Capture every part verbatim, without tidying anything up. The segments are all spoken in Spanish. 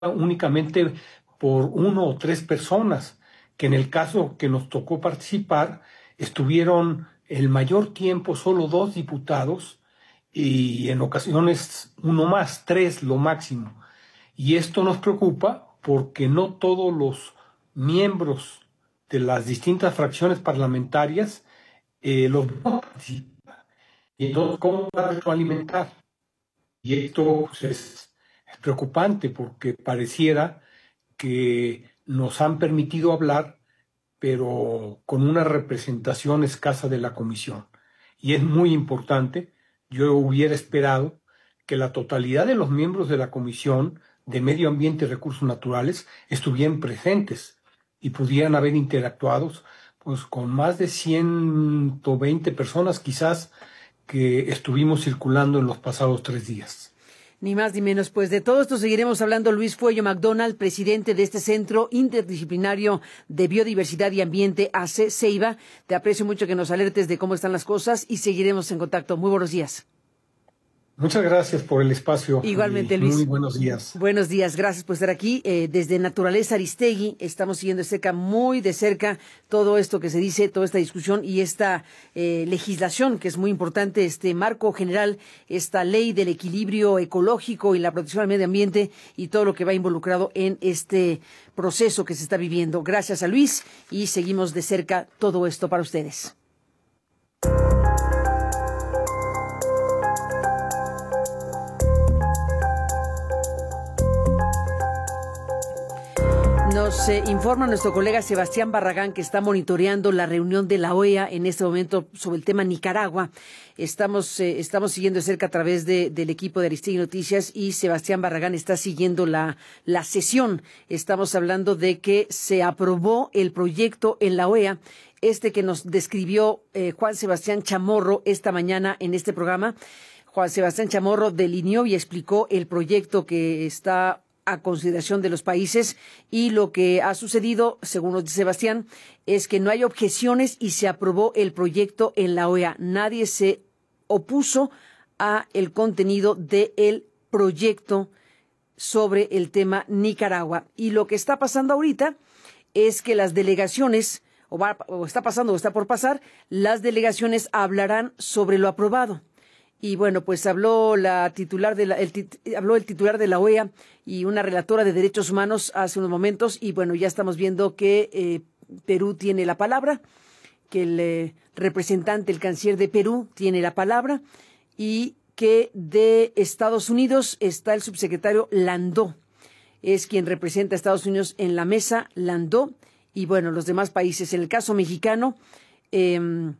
únicamente por uno o tres personas, que en el caso que nos tocó participar, estuvieron el mayor tiempo solo dos diputados y en ocasiones uno más, tres lo máximo. Y esto nos preocupa porque no todos los miembros de las distintas fracciones parlamentarias eh, los participan. Y entonces, ¿cómo va a retroalimentar? Y esto pues, es, es preocupante porque pareciera que nos han permitido hablar, pero con una representación escasa de la comisión. Y es muy importante, yo hubiera esperado que la totalidad de los miembros de la Comisión de Medio Ambiente y Recursos Naturales estuvieran presentes y pudieran haber interactuado pues, con más de ciento veinte personas quizás que estuvimos circulando en los pasados tres días. Ni más ni menos. Pues de todo esto seguiremos hablando. Luis Fuello McDonald, presidente de este Centro Interdisciplinario de Biodiversidad y Ambiente, A C Ceiba. Te aprecio mucho que nos alertes de cómo están las cosas y seguiremos en contacto. Muy buenos días. Muchas gracias por el espacio. Igualmente, Luis. Muy buenos días. Buenos días, gracias por estar aquí. Eh, desde Naturaleza Aristegui estamos siguiendo de cerca, muy de cerca, todo esto que se dice, toda esta discusión y esta eh, legislación que es muy importante, este marco general, esta ley del equilibrio ecológico y la protección al medio ambiente y todo lo que va involucrado en este proceso que se está viviendo. Gracias a Luis y seguimos de cerca todo esto para ustedes. Nos eh, informa nuestro colega Sebastián Barragán que está monitoreando la reunión de la O E A en este momento sobre el tema Nicaragua. Estamos eh, estamos siguiendo de cerca a través de, del equipo de Aristegui Noticias y Sebastián Barragán está siguiendo la, la sesión. Estamos hablando de que se aprobó el proyecto en la O E A, este que nos describió eh, Juan Sebastián Chamorro esta mañana en este programa. Juan Sebastián Chamorro delineó y explicó el proyecto que está a consideración de los países y lo que ha sucedido, según nos dice Sebastián, es que no hay objeciones y se aprobó el proyecto en la O E A. Nadie se opuso a el contenido del proyecto sobre el tema Nicaragua. Y lo que está pasando ahorita es que las delegaciones, o, va, o está pasando o está por pasar, las delegaciones hablarán sobre lo aprobado. Y bueno, pues habló la titular de la, el, habló el titular de la O E A y una relatora de derechos humanos hace unos momentos y bueno, ya estamos viendo que eh, Perú tiene la palabra, que el eh, representante, el canciller de Perú tiene la palabra y que de Estados Unidos está el subsecretario Landó, es quien representa a Estados Unidos en la mesa, Landó, y bueno, los demás países. En el caso mexicano, eh,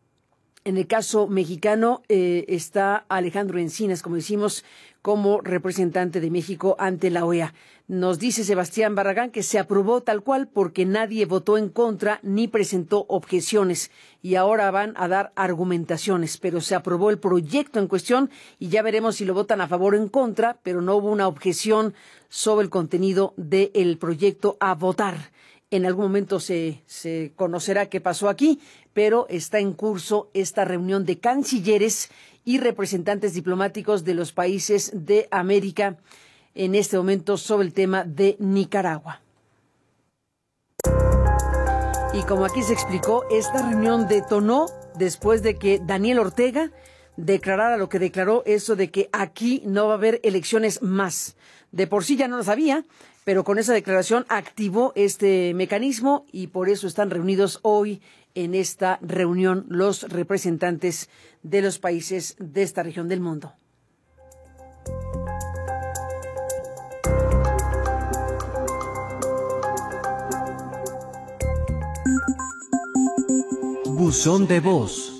En el caso mexicano eh, está Alejandro Encinas, como decimos, como representante de México ante la O E A. Nos dice Sebastián Barragán que se aprobó tal cual porque nadie votó en contra ni presentó objeciones y ahora van a dar argumentaciones, pero se aprobó el proyecto en cuestión y ya veremos si lo votan a favor o en contra, pero no hubo una objeción sobre el contenido del proyecto a votar. En algún momento se, se conocerá qué pasó aquí, pero está en curso esta reunión de cancilleres y representantes diplomáticos de los países de América en este momento sobre el tema de Nicaragua. Y como aquí se explicó, esta reunión detonó después de que Daniel Ortega declarara lo que declaró, eso de que aquí no va a haber elecciones más. De por sí ya no lo sabía, pero con esa declaración activó este mecanismo y por eso están reunidos hoy en esta reunión los representantes de los países de esta región del mundo. Buzón de voz.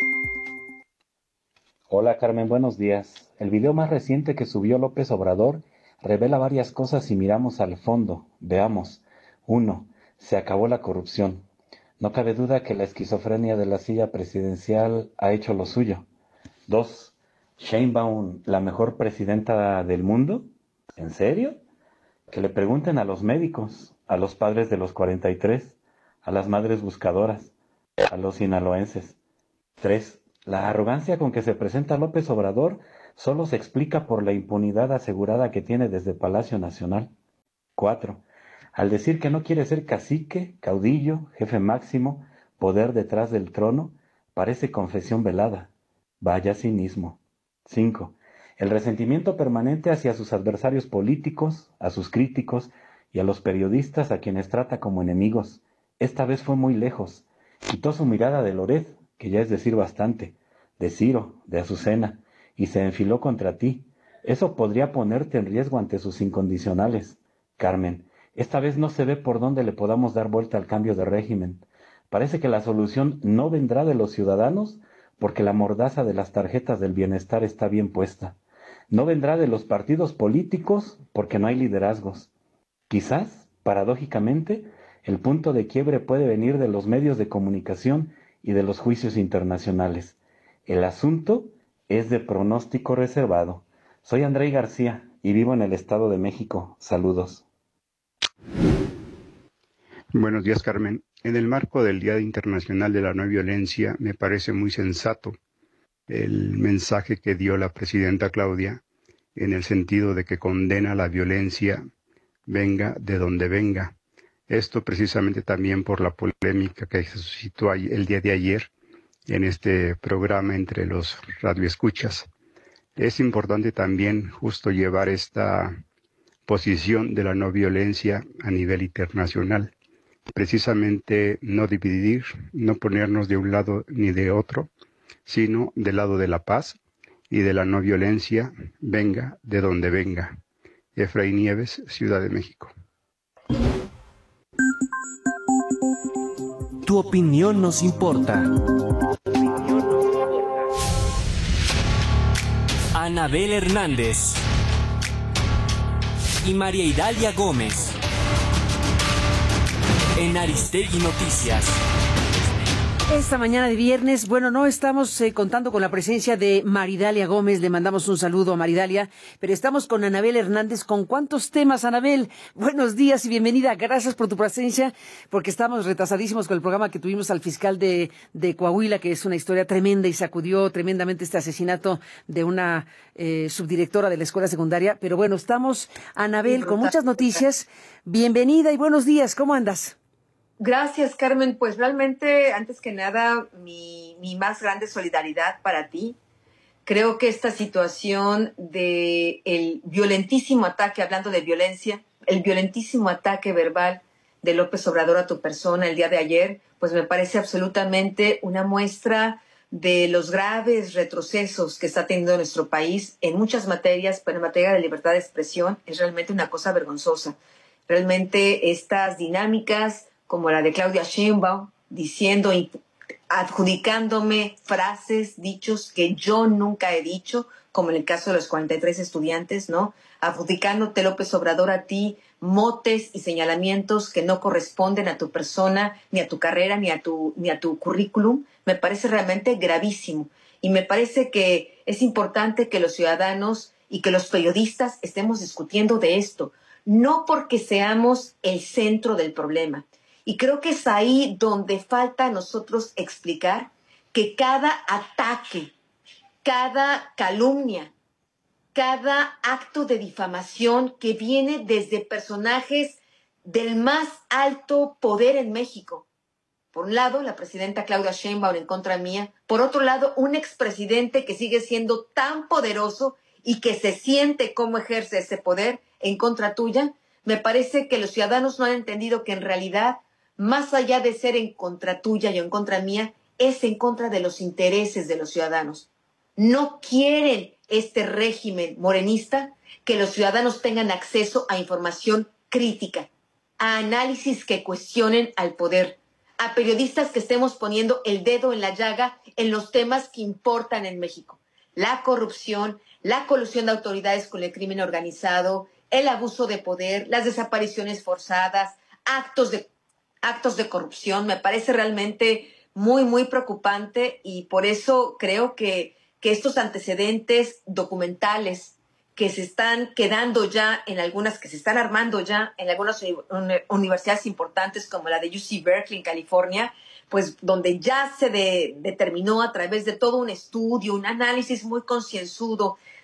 Hola Carmen, buenos días. El video más reciente que subió López Obrador revela varias cosas si miramos al fondo. Veamos. Uno, se acabó la corrupción. No cabe duda que la esquizofrenia de la silla presidencial ha hecho lo suyo. Dos, Sheinbaum, la mejor presidenta del mundo. ¿En serio? Que le pregunten a los médicos, a los padres de los cuarenta y tres, a las madres buscadoras, a los sinaloenses. Tres, la arrogancia con que se presenta López Obrador solo se explica por la impunidad asegurada que tiene desde Palacio Nacional. Cuatro, al decir que no quiere ser cacique, caudillo, jefe máximo, poder detrás del trono, parece confesión velada. Vaya cinismo. Cinco, el resentimiento permanente hacia sus adversarios políticos, a sus críticos y a los periodistas a quienes trata como enemigos. Esta vez fue muy lejos. Quitó su mirada de Loret, que ya es decir bastante, de Ciro, de Azucena, y se enfiló contra ti. Eso podría ponerte en riesgo ante sus incondicionales. Carmen, esta vez no se ve por dónde le podamos dar vuelta al cambio de régimen. Parece que la solución no vendrá de los ciudadanos porque la mordaza de las tarjetas del bienestar está bien puesta. No vendrá de los partidos políticos porque no hay liderazgos. Quizás, paradójicamente, el punto de quiebre puede venir de los medios de comunicación y de los juicios internacionales. El asunto es de pronóstico reservado. Soy Andrei García y vivo en el Estado de México. Saludos. Buenos días, Carmen. En el marco del Día Internacional de la No Violencia, me parece muy sensato el mensaje que dio la presidenta Claudia en el sentido de que condena la violencia, venga de donde venga. Esto precisamente también por la polémica que se suscitó el día de ayer en este programa entre los radioescuchas. Es importante también justo llevar esta posición de la no violencia a nivel internacional. Precisamente no dividir, no ponernos de un lado ni de otro, sino del lado de la paz y de la no violencia, venga de donde venga. Efraín Nieves, Ciudad de México. Tu opinión nos importa. Anabel Hernández y María Idalia Gómez en Aristegui Noticias. Esta mañana de viernes, bueno, no estamos eh, contando con la presencia de Maridalia Gómez, le mandamos un saludo a Maridalia, pero estamos con Anabel Hernández. ¿Con cuántos temas, Anabel? Buenos días y bienvenida, gracias por tu presencia, porque estamos retrasadísimos con el programa que tuvimos al fiscal de, de Coahuila, que es una historia tremenda y sacudió tremendamente este asesinato de una eh, subdirectora de la escuela secundaria, pero bueno, estamos, Anabel, con muchas noticias. Bienvenida y buenos días, ¿cómo andas? Gracias, Carmen. Pues realmente, antes que nada, mi, mi más grande solidaridad para ti. Creo que esta situación de el violentísimo ataque, hablando de violencia, el violentísimo ataque verbal de López Obrador a tu persona el día de ayer, pues me parece absolutamente una muestra de los graves retrocesos que está teniendo nuestro país en muchas materias, pero en materia de libertad de expresión es realmente una cosa vergonzosa. Realmente estas dinámicas como la de Claudia Sheinbaum, diciendo y adjudicándome frases, dichos que yo nunca he dicho, como en el caso de los cuarenta y tres estudiantes, ¿no? Adjudicándote, López Obrador, a ti motes y señalamientos que no corresponden a tu persona, ni a tu carrera, ni a tu, ni a tu currículum, me parece realmente gravísimo. Y me parece que es importante que los ciudadanos y que los periodistas estemos discutiendo de esto, no porque seamos el centro del problema. Y creo que es ahí donde falta a nosotros explicar que cada ataque, cada calumnia, cada acto de difamación que viene desde personajes del más alto poder en México. Por un lado, la presidenta Claudia Sheinbaum en contra mía. Por otro lado, un expresidente que sigue siendo tan poderoso y que se siente cómo ejerce ese poder en contra tuya. Me parece que los ciudadanos no han entendido que en realidad, más allá de ser en contra tuya y en contra mía, es en contra de los intereses de los ciudadanos. No quieren este régimen morenista que los ciudadanos tengan acceso a información crítica, a análisis que cuestionen al poder, a periodistas que estemos poniendo el dedo en la llaga en los temas que importan en México. La corrupción, la colusión de autoridades con el crimen organizado, el abuso de poder, las desapariciones forzadas, actos de actos de corrupción. Me parece realmente muy, muy preocupante y por eso creo que, que estos antecedentes documentales que se están quedando ya en algunas, que se están armando ya en algunas universidades importantes como la de U C Berkeley en California, pues donde ya se de, determinó a través de todo un estudio, un análisis muy concienzudo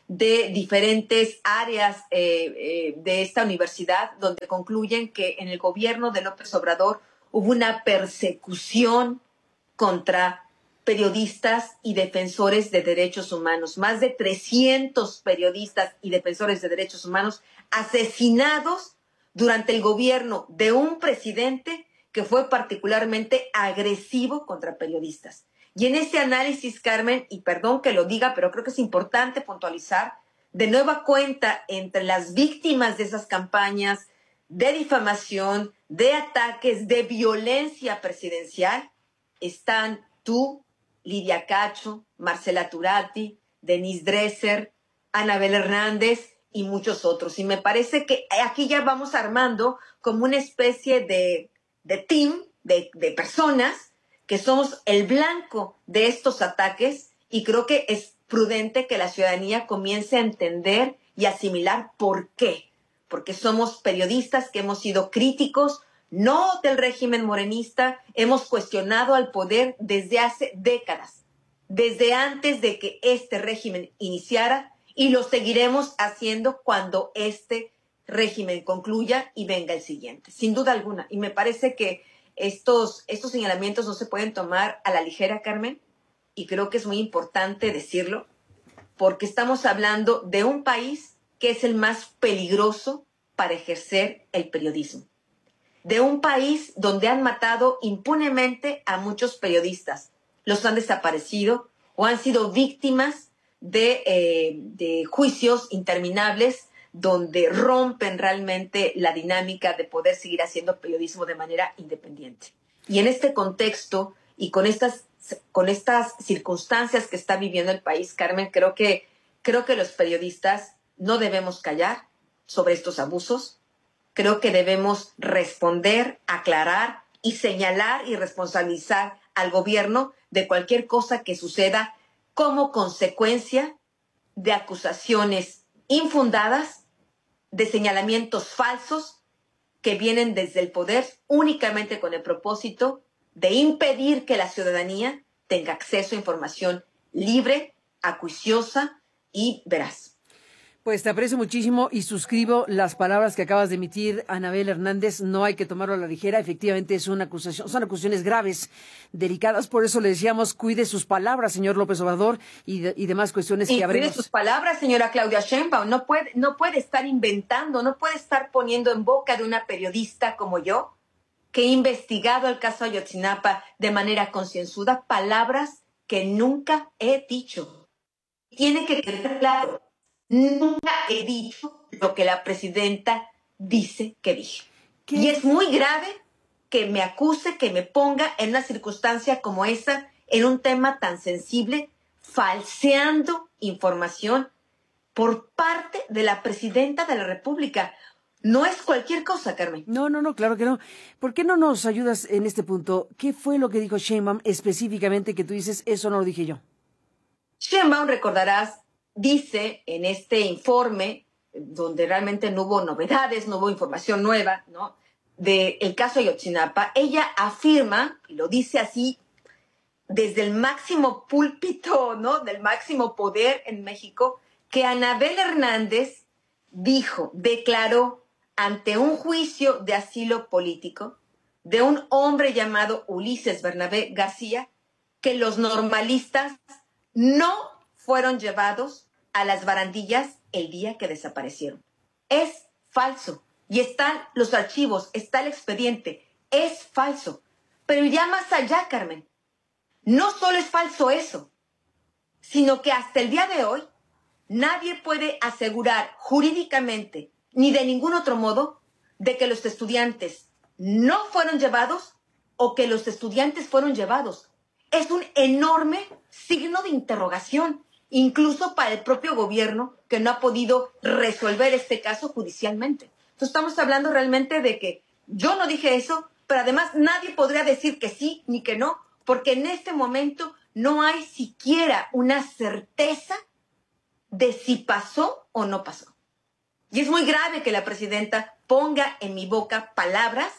de diferentes áreas eh, eh, de esta universidad, donde concluyen que en el gobierno de López Obrador hubo una persecución contra periodistas y defensores de derechos humanos. Más de trescientos periodistas y defensores de derechos humanos asesinados durante el gobierno de un presidente que fue particularmente agresivo contra periodistas. Y en este análisis, Carmen, y perdón que lo diga, pero creo que es importante puntualizar, de nueva cuenta entre las víctimas de esas campañas de difamación, de ataques, de violencia presidencial, están tú, Lidia Cacho, Marcela Turati, Denise Dresser, Anabel Hernández y muchos otros. Y me parece que aquí ya vamos armando como una especie de, de team, de, de personas que somos el blanco de estos ataques, y creo que es prudente que la ciudadanía comience a entender y asimilar por qué. Porque somos periodistas que hemos sido críticos, no del régimen morenista, hemos cuestionado al poder desde hace décadas, desde antes de que este régimen iniciara, y lo seguiremos haciendo cuando este régimen concluya y venga el siguiente, sin duda alguna. Y me parece que estos, estos señalamientos no se pueden tomar a la ligera, Carmen, y creo que es muy importante decirlo, porque estamos hablando de un país que es el más peligroso para ejercer el periodismo, de un país donde han matado impunemente a muchos periodistas, los han desaparecido o han sido víctimas de, eh, de juicios interminables donde rompen realmente la dinámica de poder seguir haciendo periodismo de manera independiente. Y en este contexto y con estas, con estas circunstancias que está viviendo el país, Carmen, creo que, creo que los periodistas no debemos callar sobre estos abusos. Creo que debemos responder, aclarar y señalar y responsabilizar al gobierno de cualquier cosa que suceda como consecuencia de acusaciones infundadas, de señalamientos falsos que vienen desde el poder únicamente con el propósito de impedir que la ciudadanía tenga acceso a información libre, acuiciosa y veraz. Pues te aprecio muchísimo y suscribo las palabras que acabas de emitir, Anabel Hernández. No hay que tomarlo a la ligera. Efectivamente, es una acusación, son acusaciones graves, delicadas. Por eso le decíamos, cuide sus palabras, señor López Obrador, y, de, y demás cuestiones y que habremos. Cuide sus palabras, señora Claudia Sheinbaum. No puede, no puede estar inventando, no puede estar poniendo en boca de una periodista como yo, que he investigado el caso Ayotzinapa de manera concienzuda, palabras que nunca he dicho. Tiene que quedar claro. Nunca he dicho lo que la presidenta dice que dije. ¿Qué? Y es muy grave que me acuse, que me ponga en una circunstancia como esa, en un tema tan sensible, falseando información por parte de la presidenta de la República. No es cualquier cosa, Carmen. No, no, no, claro que no. ¿Por qué no nos ayudas en este punto? ¿Qué fue lo que dijo Sheinbaum específicamente que tú dices, eso no lo dije yo? Sheinbaum, recordarás, dice en este informe, donde realmente no hubo novedades, no hubo información nueva, ¿no?, del caso Ayotzinapa, ella afirma, y lo dice así, desde el máximo púlpito, ¿no?, del máximo poder en México, que Anabel Hernández dijo, declaró ante un juicio de asilo político de un hombre llamado Ulises Bernabé García, que los normalistas no fueron llevados a las barandillas el día que desaparecieron. Es falso. Y están los archivos, está el expediente. Es falso. Pero ya más allá, Carmen, no solo es falso eso, sino que hasta el día de hoy nadie puede asegurar jurídicamente ni de ningún otro modo de que los estudiantes no fueron llevados o que los estudiantes fueron llevados. Es un enorme signo de interrogación, incluso para el propio gobierno, que no ha podido resolver este caso judicialmente. Entonces estamos hablando realmente de que yo no dije eso, pero además nadie podría decir que sí ni que no, porque en este momento no hay siquiera una certeza de si pasó o no pasó. Y es muy grave que la presidenta ponga en mi boca palabras,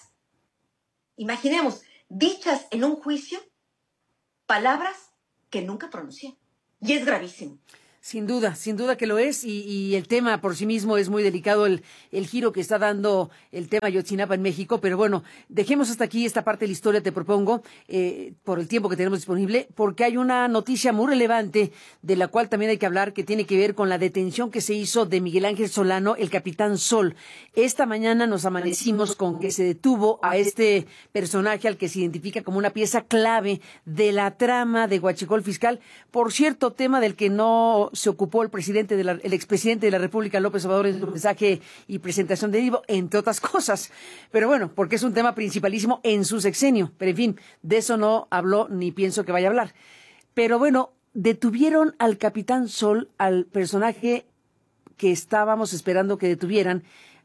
imaginemos, dichas en un juicio, palabras que nunca pronuncié. Y es gravísimo. Sin duda, sin duda que lo es, y, y el tema por sí mismo es muy delicado, el, el giro que está dando el tema Ayotzinapa en México, pero bueno, dejemos hasta aquí esta parte de la historia, te propongo, eh, por el tiempo que tenemos disponible, porque hay una noticia muy relevante de la cual también hay que hablar, que tiene que ver con la detención que se hizo de Miguel Ángel Solano, el Capitán Sol. Esta mañana nos amanecimos con que se detuvo a este personaje al que se identifica como una pieza clave de la trama de Huachicol Fiscal. Por cierto, tema del que no se ocupó el presidente de la, el expresidente de la República, López Obrador, en su mensaje y presentación de Ivo, entre otras cosas. Pero bueno, porque es un tema principalísimo en su sexenio. Pero en fin, de eso no habló ni pienso que vaya a hablar. Pero bueno, detuvieron al Capitán Sol, al personaje que estábamos esperando que detuvieran,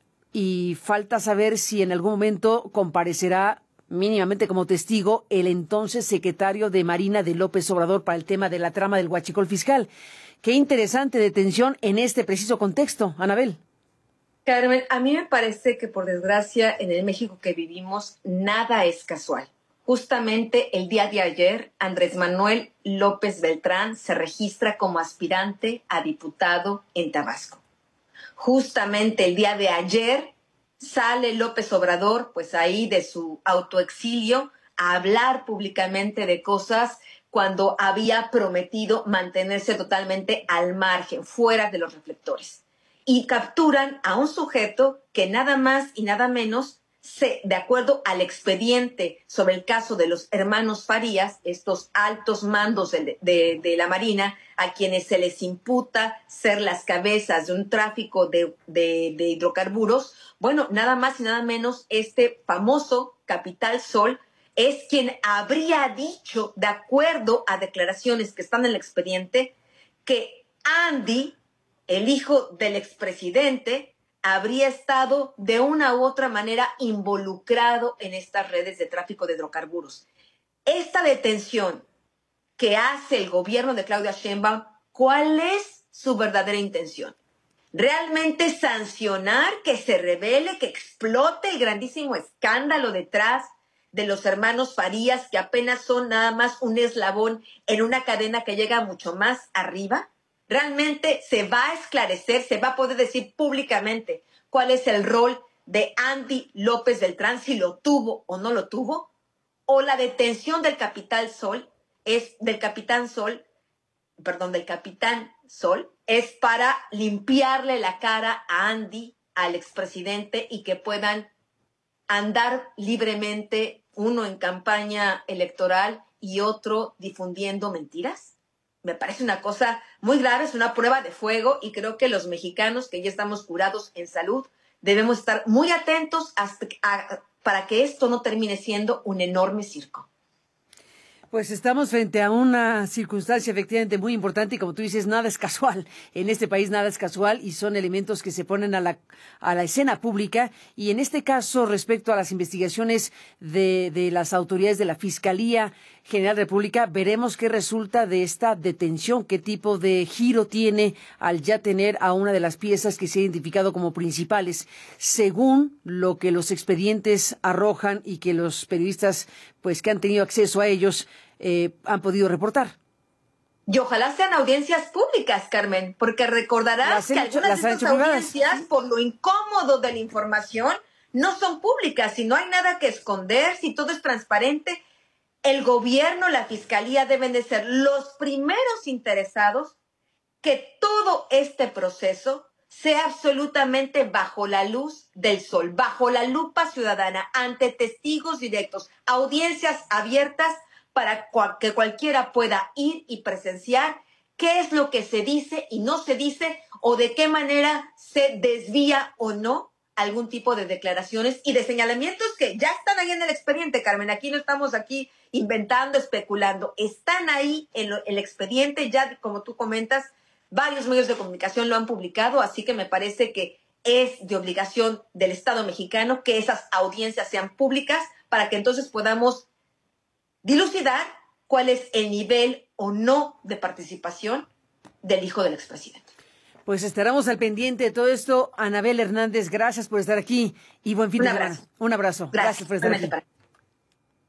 y falta saber si en algún momento comparecerá mínimamente como testigo el entonces secretario de Marina de López Obrador para el tema de la trama del Huachicol Fiscal. Qué interesante detención en este preciso contexto, Anabel. Carmen, a mí me parece que por desgracia en el México que vivimos nada es casual. Justamente el día de ayer, Andrés Manuel López Beltrán se registra como aspirante a diputado en Tabasco. Justamente el día de ayer sale López Obrador, pues ahí de su autoexilio, a hablar públicamente de cosas cuando había prometido mantenerse totalmente al margen, fuera de los reflectores. Y capturan a un sujeto que nada más y nada menos, se, de acuerdo al expediente sobre el caso de los hermanos Farías, estos altos mandos de, de, de la Marina, a quienes se les imputa ser las cabezas de un tráfico de, de, de hidrocarburos, bueno, nada más y nada menos este famoso Capitán Sol es quien habría dicho, de acuerdo a declaraciones que están en el expediente, que Andy, el hijo del expresidente, habría estado de una u otra manera involucrado en estas redes de tráfico de hidrocarburos. Esta detención que hace el gobierno de Claudia Sheinbaum, ¿cuál es su verdadera intención? ¿Realmente sancionar que se revele, que explote el grandísimo escándalo detrás de los hermanos Farías, que apenas son nada más un eslabón en una cadena que llega mucho más arriba? ¿Realmente se va a esclarecer, se va a poder decir públicamente cuál es el rol de Andy López Beltrán, si lo tuvo o no lo tuvo? ¿O la detención del Capitán Sol es del Capitán Sol, perdón, del Capitán Sol, es para limpiarle la cara a Andy, al expresidente, y que puedan andar libremente, uno en campaña electoral y otro difundiendo mentiras? Me parece una cosa muy grave, es una prueba de fuego, y creo que los mexicanos que ya estamos curados en salud debemos estar muy atentos hasta a, para que esto no termine siendo un enorme circo. Pues estamos frente a una circunstancia efectivamente muy importante y, como tú dices, nada es casual. En este país nada es casual y son elementos que se ponen a la, a la escena pública. Y en este caso, respecto a las investigaciones de, de las autoridades de la Fiscalía General de la República, veremos qué resulta de esta detención, qué tipo de giro tiene al ya tener a una de las piezas que se ha identificado como principales, según lo que los expedientes arrojan y que los periodistas, pues que han tenido acceso a ellos, eh, han podido reportar. Y ojalá sean audiencias públicas, Carmen, porque recordarás que hecho, algunas de estas audiencias, ¿sí? por lo incómodo de la información, no son públicas. Si no hay nada que esconder, si todo es transparente, el gobierno, la fiscalía deben de ser los primeros interesados que todo este proceso sea absolutamente bajo la luz del sol, bajo la lupa ciudadana, ante testigos directos, audiencias abiertas para que cualquiera pueda ir y presenciar qué es lo que se dice y no se dice, o de qué manera se desvía o no algún tipo de declaraciones y de señalamientos que ya están ahí en el expediente, Carmen. Aquí no estamos aquí inventando, especulando. Están ahí en lo, el expediente, ya como tú comentas, varios medios de comunicación lo han publicado, así que me parece que es de obligación del Estado mexicano que esas audiencias sean públicas para que entonces podamos dilucidar cuál es el nivel o no de participación del hijo del expresidente. Pues estaremos al pendiente de todo esto. Anabel Hernández, gracias por estar aquí y buen fin de semana. Un abrazo. Gracias, gracias por estar aquí.